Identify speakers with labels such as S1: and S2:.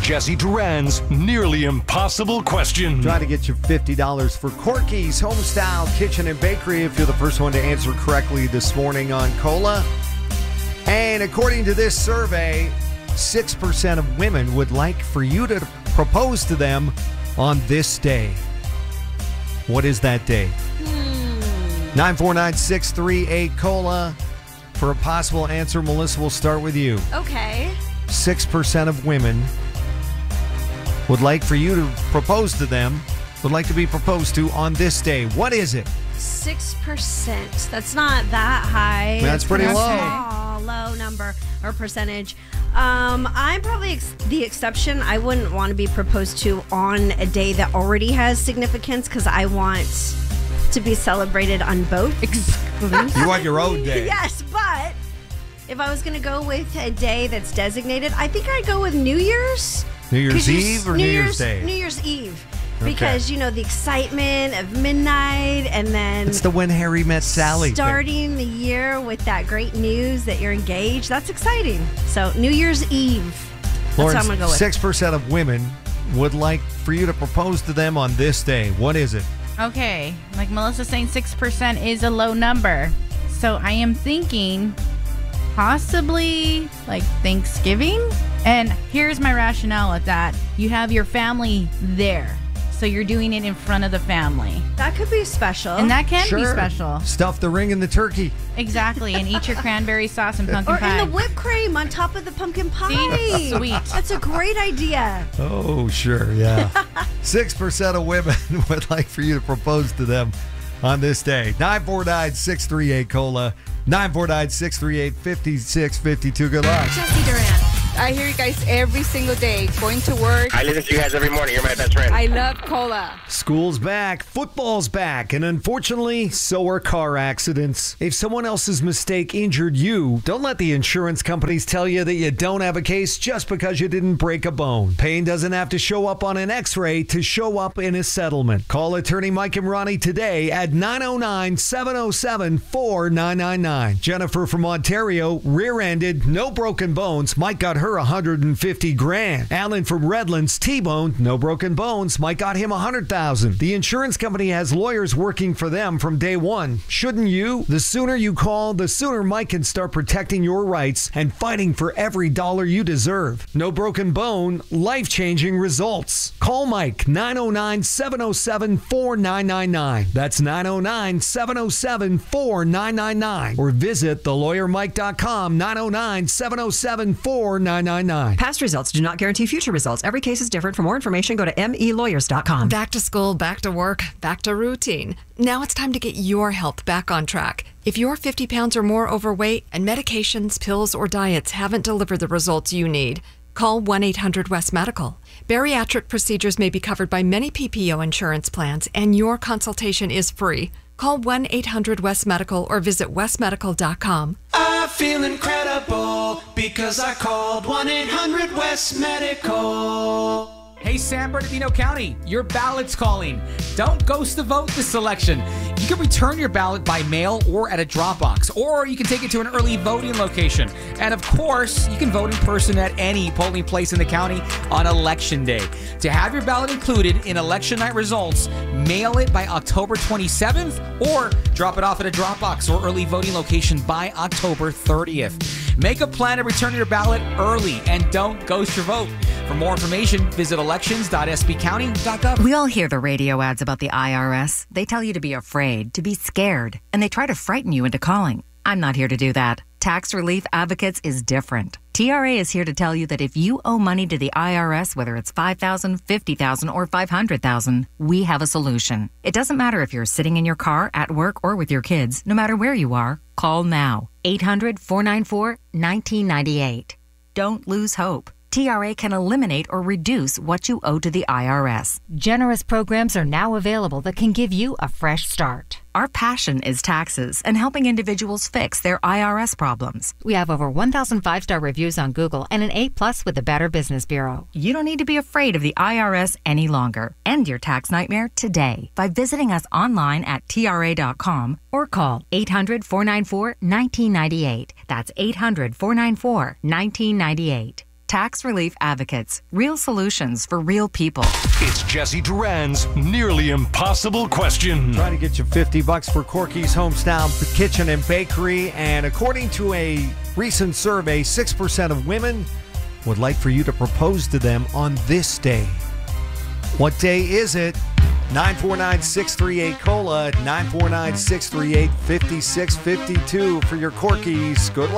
S1: Jesse Duran's nearly impossible question.
S2: Try to get you $50 for Corky's Homestyle Kitchen and Bakery if you're the first one to answer correctly this morning on Cola. And according to this survey, 6% of women would like for you to propose to them on this day. What is that day? 949-638-COLA. For a possible answer, Melissa, will start with you.
S3: Okay.
S2: 6% of women would like for you to propose to them, would like to be proposed to on this day. What is it?
S3: 6%. That's not that high.
S2: That's pretty
S3: low. Low number or percentage. I'm probably the exception. I wouldn't want to be proposed to on a day that already has significance because I want to be celebrated on both.
S2: You want your own day.
S3: Yes, but if I was going to go with a day that's designated, I think I'd go with New Year's.
S2: New Year's Eve or New Year's Day?
S3: New Year's Eve. Because, you know, the excitement of midnight and then...
S2: It's the When Harry Met Sally
S3: starting the year with that great news that you're engaged. That's exciting. So, New Year's Eve. That's
S2: Lawrence,
S3: what I'm going to go with.
S2: 6% of women would like for you to propose to them on this day. What is it?
S4: Okay, like Melissa's saying, 6% is a low number. So I am thinking possibly like Thanksgiving. And here's my rationale with that. You have your family there. So you're doing it in front of the family.
S3: That could be special.
S4: And that can be
S2: Sure.
S4: special.
S2: Stuff the ring and the turkey.
S4: Exactly. And eat your cranberry sauce and pumpkin
S3: Or
S4: pie.
S3: in the whipped cream on top of the pumpkin pie.
S4: See? Sweet.
S3: That's a great idea.
S2: Oh, sure, yeah. 6% of women would like for you to propose to them on this day. 949-638-COLA. 949-638-5652. Good luck.
S5: Jesse Duran. I hear you guys every single day going to work.
S6: I listen to you guys every morning. You're my best friend.
S5: I love Cola.
S2: School's back, football's back, and unfortunately, so are car accidents. If someone else's mistake injured you, don't let the insurance companies tell you that you don't have a case just because you didn't break a bone. Pain doesn't have to show up on an x-ray to show up in a settlement. Call attorney Mike and Ronnie today at 909-707-4999. Jennifer from Ontario, rear-ended, no broken bones. Mike got her $150,000. Alan from Redlands, T-boned, no broken bones. Mike got him $100,000. The insurance company has lawyers working for them from day one. Shouldn't you? The sooner you call, the sooner Mike can start protecting your rights and fighting for every dollar you deserve. No broken bone, life-changing results. Call Mike, 909-707-4999. That's 909-707-4999. Or visit thelawyermike.com, 909-707-4999.
S7: Past results do not guarantee future results. Every case is different. For more information, go to melawyers.com.
S8: Back to school, back to work, back to routine. Now it's time to get your health back on track. If you're 50 pounds or more overweight and medications, pills, or diets haven't delivered the results you need, call 1-800-WEST-MEDICAL. Bariatric procedures may be covered by many PPO insurance plans, and your consultation is free. Call 1-800-WEST-MEDICAL or visit westmedical.com.
S9: I feel incredible because I called 1-800-WEST-MEDICAL.
S10: Hey, San Bernardino County, your ballot's calling. Don't ghost the vote this election. You can return your ballot by mail or at a drop box, or you can take it to an early voting location. And of course, you can vote in person at any polling place in the county on Election Day. To have your ballot included in election night results, mail it by October 27th or drop it off at a drop box or early voting location by October 30th. Make a plan to return your ballot early and don't ghost your vote. For more information, visit elections.sbcounty.gov.
S11: We all hear the radio ads about the IRS. They tell you to be afraid, to be scared, and they try to frighten you into calling. I'm not here to do that. Tax Relief Advocates is different. TRA is here to tell you that if you owe money to the IRS, whether it's $5,000, $50,000, or $500,000, we have a solution. It doesn't matter if you're sitting in your car, at work, or with your kids. No matter where you are, call now. 800-494-1998. Don't lose hope. TRA can eliminate or reduce what you owe to the IRS.
S12: Generous programs are now available that can give you a fresh start.
S11: Our passion is taxes and helping individuals fix their IRS problems.
S12: We have over 1,000 5-star reviews on Google and an A+ with the Better Business Bureau.
S11: You don't need to be afraid of the IRS any longer. End your tax nightmare today by visiting us online at TRA.com or call 800-494-1998. That's 800-494-1998. Tax Relief Advocates. Real solutions for real people.
S1: It's Jesse Duran's Nearly Impossible Question.
S2: Trying to get you $50 for Corky's Homestyle Kitchen and Bakery. And according to a recent survey, 6% of women would like for you to propose to them on this day. What day is it? 949-638-COLA, 949-638-5652 for your Corky's. Good luck.